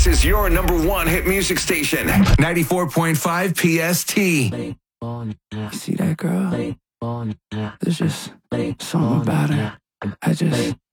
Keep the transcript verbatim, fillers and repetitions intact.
This is your number one hit music station, ninety-four point five P S T. See that girl? There's just something about her. I just